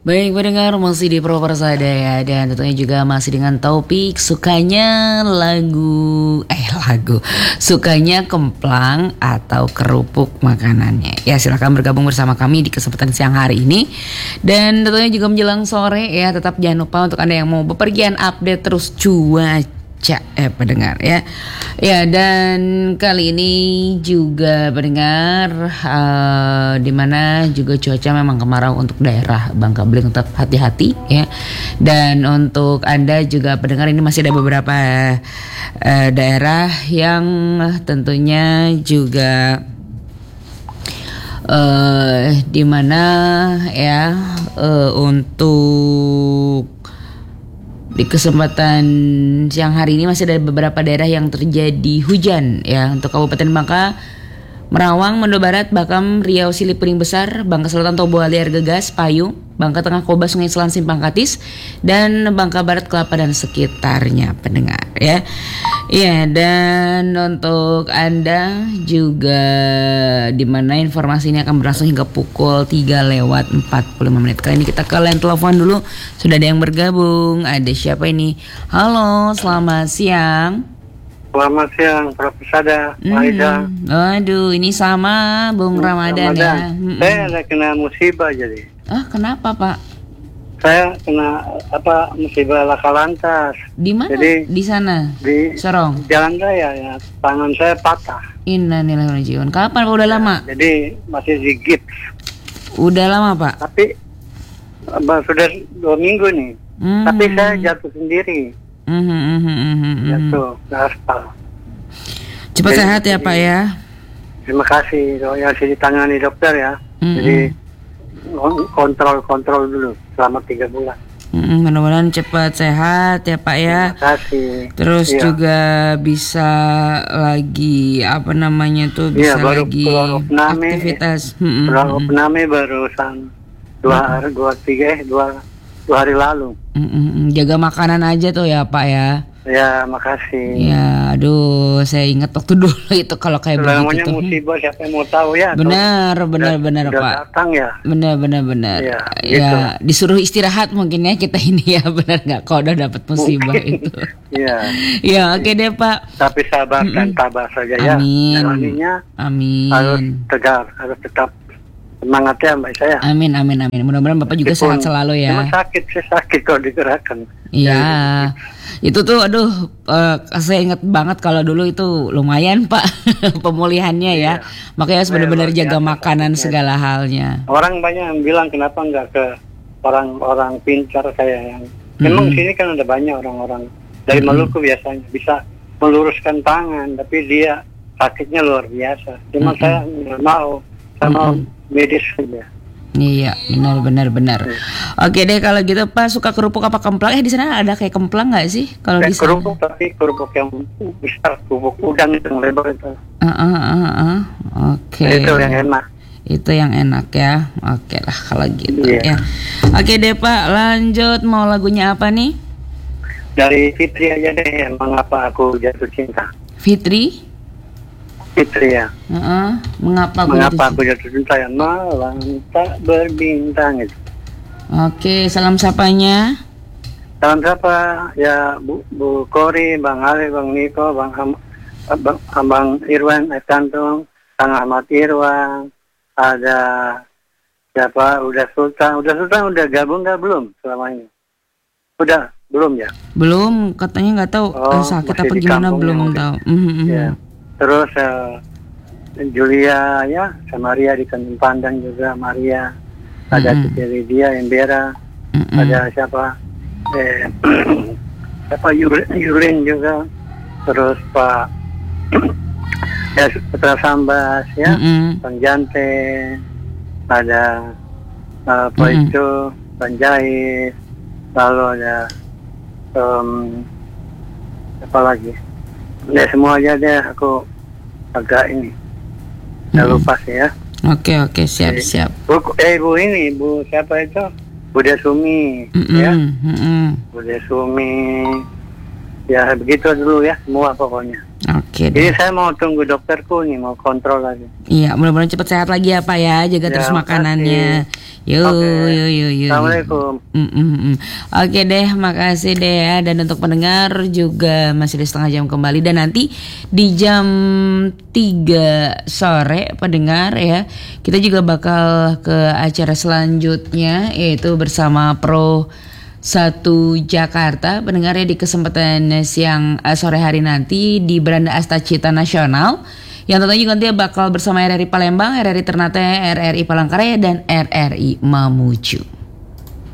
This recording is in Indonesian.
Baik pendengar, masih di Propersada ya. Dan tentunya juga masih dengan topik sukanya sukanya kemplang atau kerupuk makanannya. Ya silahkan bergabung bersama kami di kesempatan siang hari ini. Dan tentunya juga menjelang sore ya. Tetap jangan lupa untuk Anda yang mau bepergian update terus cuaca pendengar ya. Ya, dan kali ini juga pendengar di mana juga cuaca memang kemarau untuk daerah Bangka Belitung, tetap hati-hati ya. Dan untuk Anda juga pendengar, ini masih ada beberapa daerah yang tentunya juga di mana ya untuk di kesempatan siang hari ini masih ada beberapa daerah yang terjadi hujan ya. Untuk Kabupaten Bangka, Merawang, Mando Barat, Bakam, Riau, Silipuring Besar, Bangka Selatan, Tobo, Aliar, Gegas, Payung, Bangka Tengah, Koba, Sungai Selan, Simpang Katis, dan Bangka Barat, Kelapa dan sekitarnya pendengar ya. Ya, dan untuk Anda juga di mana informasi ini akan berlangsung hingga pukul 3:45. Kali ini kita ke line telepon dulu. Sudah ada yang bergabung. Ada siapa ini? Halo, selamat siang. Selamat siang, Propersada, Aida. Aduh, ini sama Bung Ramadan ya. Saya ada kena musibah jadi. Kenapa Pak? Saya kena musibah laka lantas. Di mana? Jadi di sana. Di Sorong. Jalan Raya ya. Tangan saya patah. Innalillahi wa inna ilaihi raji'un. Kapan Pak? Udah lama? Jadi masih di gips. Udah lama Pak? Tapi sudah 2 minggu nih. Tapi saya jatuh sendiri. Jatuh ke aspal. Cepat sehat ya Pak ya. Terima kasih. Ya sih ditangani dokter ya. Jadi kontrol dulu selama 3 bulan. Mudah-mudahan cepat sehat ya Pak ya. Terima kasih. Terus juga bisa lagi bisa lagi aktivitas. Pename barusan 2 hari lalu. Jaga makanan aja tuh ya Pak ya. Ya, makasih. Ya, aduh, saya ingat waktu dulu itu kalau kayak begitu namanya tuh. Musibah siapa yang mau tahu ya. Benar Pak. Datang ya. Benar. Ya, gitu. Disuruh istirahat mungkin ya kita ini ya, benar nggak? Kalau udah dapat musibah itu. Iya. Ya, oke deh Pak. Tapi sabar dan tabah saja ya. Amin. Harus tegar, harus tetap semangat ya Mbak saya. Amin. Mudah-mudahan Bapak juga sehat selalu ya. Cuma sakit kalau digerakkan. Iya. Itu tuh saya ingat banget kalau dulu itu lumayan Pak pemulihannya ya. Makanya harus benar-benar jaga makanan segala halnya. Orang banyak yang bilang kenapa nggak ke orang-orang pintar kayak yang memang sini kan ada banyak orang-orang dari Maluku biasanya bisa meluruskan tangan, tapi dia sakitnya luar biasa. Cuma saya nggak mau, saya mau medis saja. Iya, benar. Oke deh kalau gitu Pak, suka kerupuk apa kemplang? Di sana ada kayak kemplang nggak sih kalau di sana? Kerupuk, tapi kerupuk yang besar, kerupuk udang itu yang lebar itu. Oke. Itu yang enak. Itu yang enak ya. Oke lah kalau gitu ya. Oke deh Pak, lanjut, mau lagunya apa nih? Dari Fitri aja deh, Mengapa Aku Jatuh Cinta. Fitri ya. Mengapa aku jatuh cinta ya, malam tak berbintang gitu. Oke, salam sapanya. Salam sapa ya Bu Kori, Bang Ali, Bang Niko, Bang Irwan Ekantung, Kang Ahmad Irwan, ada siapa? Udah Sultan udah gabung nggak belum selama ini? Udah belum ya? Belum, katanya nggak tahu sakit apa gimana belum tahu. Ya. Terus Julia ya, Maria di Tanjung Pandan juga, Maria. Ada Siti Lydia, Embera. Ada siapa? Yulin juga. Terus Pak ya, Putra Sambas ya, Bang Jante. Ada Pak itu, Bang Jais. Lalu ada apa lagi? Ya semua aja deh, aku agak ini udah lupa sih ya. Oke, siap. Bu ini, Bu siapa itu? Budha Sumi ya. Budha Sumi. Ya begitu dulu ya, semua pokoknya. Oke Jadi deh. saya mau tunggu dokterku nih, mau kontrol lagi. Iya, mudah-mudahan cepat sehat lagi ya Pak ya. Jaga Ya, terus makasih. makanannya. Yuk, Oke. yuk, yuk, yuk. Assalamualaikum. Oke deh, makasih deh ya. Dan untuk pendengar juga masih di setengah jam kembali. Dan nanti di jam 3 sore pendengar ya, kita juga bakal ke acara selanjutnya, yaitu bersama Pro 1 Jakarta. Pendengar ya, di kesempatan siang sore hari nanti di Beranda Astacita Nasional, yang tentunya juga nanti bakal bersama RRI Palembang, RRI Ternate, RRI Palangkaraya, dan RRI Mamuju.